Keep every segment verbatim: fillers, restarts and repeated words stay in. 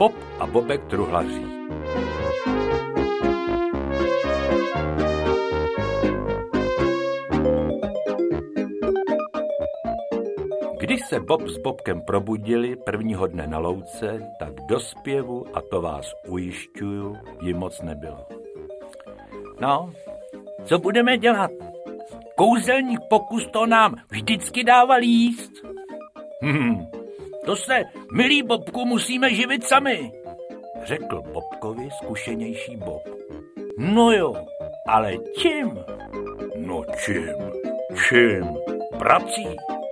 Bob a Bobek truhlaří. Když se Bob s Bobkem probudili prvního dne na louce, tak do zpěvu, a to vás ujišťuju, jim moc nebylo. No, co budeme dělat? Kouzelník pokus to nám vždycky dával jíst. Hmm, to se, milý Bobku, musíme živit sami, řekl Bobkovi zkušenější Bob. No jo, ale čím? No čím, čím, prací.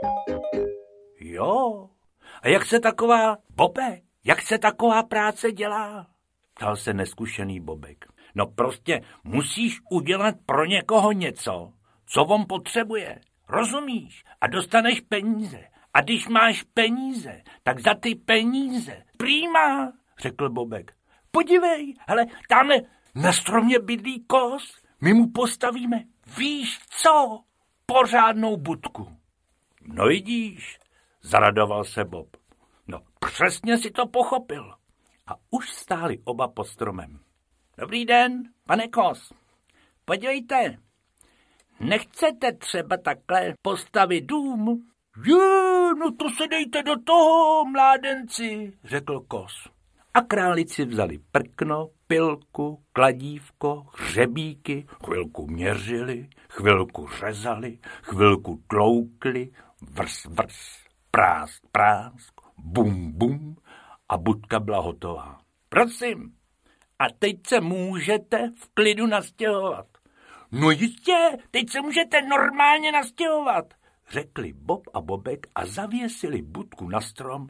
Jo, a jak se taková, Bobe, jak se taková práce dělá? Ptal se neskušený Bobek. No prostě musíš udělat pro někoho něco, co on potřebuje, rozumíš? A dostaneš peníze. A když máš peníze, tak za ty peníze, prýma, řekl Bobek. Podívej, hele, tamhle na stromě bydlí kos, my mu postavíme, víš co, pořádnou budku. No vidíš, zaradoval se Bob. No přesně si to pochopil. A už stáli oba pod stromem. Dobrý den, pane Kos. Podívejte, nechcete třeba takhle postavit dům? Je, no to se dejte do toho, mládenci, řekl Kos. A králici vzali prkno, pilku, kladívko, hřebíky, chvilku měřili, chvilku řezali, chvilku tloukli, vrs, vrs, prásk, prásk, bum, bum a budka byla hotová. Prosím, a teď se můžete v klidu nastěhovat. No jistě, teď se můžete normálně nastěhovat, řekli Bob a Bobek a zavěsili budku na strom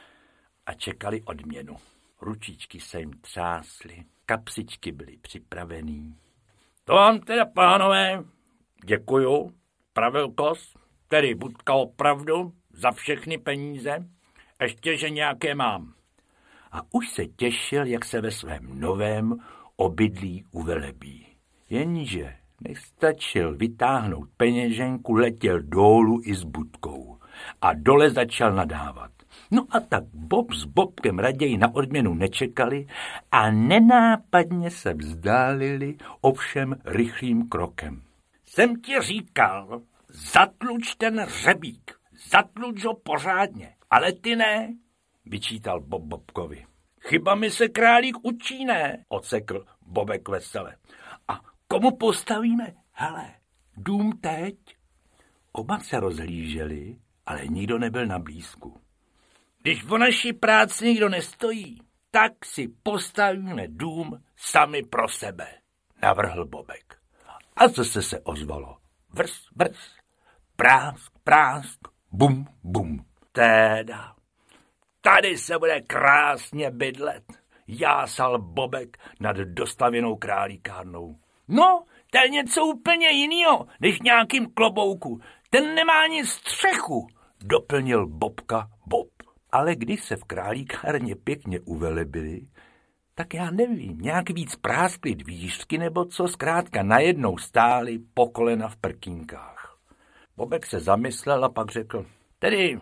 a čekali odměnu. Ručičky se jim třásly, kapsičky byly připravený. To vám teda, pánové, děkuju, pravil Kos, tedy budka opravdu za všechny peníze, ještě, že nějaké mám. A už se těšil, jak se ve svém novém obydlí uvelebí. Jenže než stačil vytáhnout peněženku, letěl dolů i s budkou a dole začal nadávat. No a tak Bob s Bobkem raději na odměnu nečekali a nenápadně se vzdálili, ovšem rychlým krokem. Jsem ti říkal, zatluč ten hřebík, zatluč ho pořádně, ale ty ne, vyčítal Bob Bobkovi. Chyba mi se králík učí, ne, odsekl Bobek vesele. A komu postavíme? Hele, dům teď. Oba se rozhlíželi, ale nikdo nebyl na blízku. Když o naší práci nikdo nestojí, tak si postavíme dům sami pro sebe, navrhl Bobek. A zase se ozvalo. Vrs, vrs, prásk, prásk, bum, bum. Teda, tady se bude krásně bydlet, jásal Bobek nad dostavěnou králíkárnou. No, to je něco úplně jiného, než nějakým klobouku. Ten nemá ani střechu, doplnil Bobka Bob. Ale když se v králíkárně pěkně uvelebili, tak já nevím, nějak víc práskly dvířky nebo co, zkrátka najednou stáli po kolena v prkínkách. Bobek se zamyslel a pak řekl, tedy,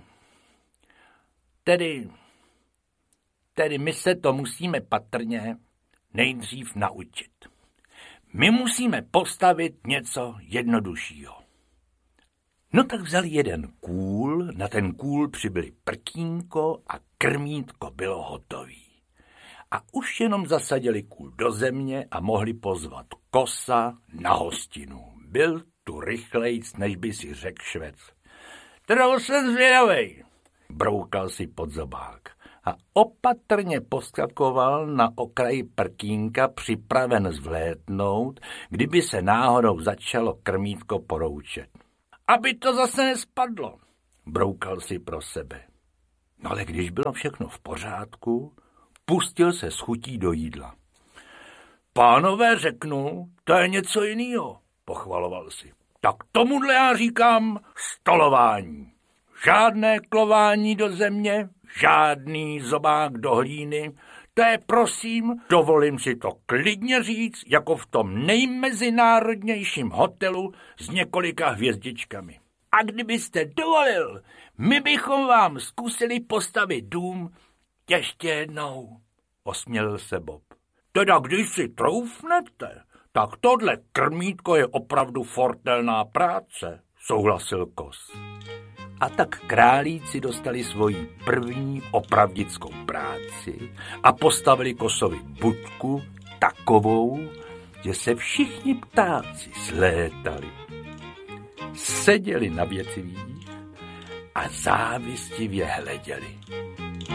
tedy, tedy my se to musíme patrně nejdřív naučit. My musíme postavit něco jednoduššího. No tak vzali jeden kůl, na ten kůl přibyli prkínko a krmítko bylo hotový. A už jenom zasadili kůl do země a mohli pozvat Kosa na hostinu. Byl tu rychlejc, než by si řekl Švec. Trhl jsem zvědavej, broukal si pod zobák a opatrně poskakoval na okraji prkínka, připraven zvlétnout, kdyby se náhodou začalo krmítko poroučet. Aby to zase nespadlo, broukal si pro sebe. No ale když bylo všechno v pořádku, pustil se s chutí do jídla. Pánové, řeknu, to je něco jiného, pochvaloval si. Tak tomuhle já říkám stolování. Žádné klování do země, žádný zobák do hlíny, to je, prosím, dovolím si to klidně říct, jako v tom nejmezinárodnějším hotelu s několika hvězdičkami. A kdybyste dovolil, my bychom vám zkusili postavit dům ještě jednou osmělil se Bob. Teda když si troufnete, tak tohle krmítko je opravdu fortelná práce, souhlasil Kos. A tak králíci dostali svoji první opravdickou práci a postavili Kosovi budku takovou, že se všichni ptáci slétali. Seděli na větvích a závistivě hleděli.